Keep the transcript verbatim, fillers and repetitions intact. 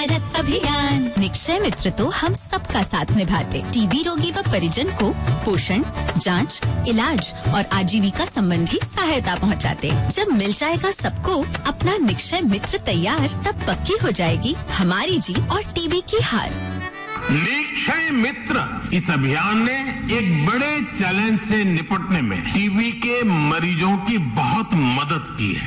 भारत अभियान। निक्षय मित्र तो हम सबका साथ निभाते, टीबी रोगी व परिजन को पोषण, जांच, इलाज और आजीविका संबंधी सहायता पहुंचाते। जब मिल जाएगा सबको अपना निक्षय मित्र तैयार, तब पक्की हो जाएगी हमारी जीत और टीबी की हार। निक्षय मित्र इस अभियान ने एक बड़े चैलेंज से निपटने में टीबी के मरीजों की बहुत मदद की है।